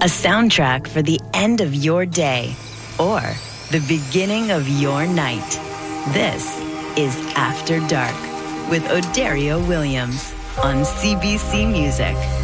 A soundtrack for the end of your day or the beginning of your night. This is After Dark with Odario Williams on CBC Music.